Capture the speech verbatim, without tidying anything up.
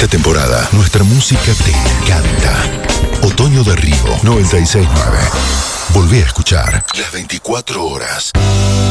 esta temporada, nuestra música te encanta. Otoño de Río noventa y seis punto nueve. Volvé a escuchar las veinticuatro horas.